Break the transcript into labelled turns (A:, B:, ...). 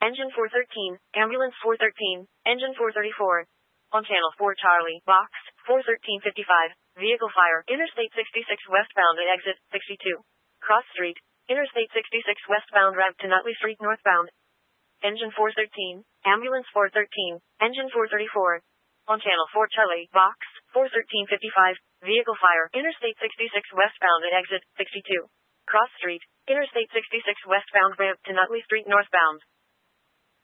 A: Engine 413, Ambulance 413, Engine 434. On Channel 4 Charlie, Box, 41355, Vehicle Fire, Interstate 66 westbound at exit 62. Cross Street, Interstate 66 westbound ramp to Nutley Street northbound. Engine 413, Ambulance 413, Engine 434. On Channel 4 Charlie, Box, 41355, Vehicle Fire, Interstate 66 westbound at exit 62. Cross Street, Interstate 66 westbound ramp to Nutley Street northbound.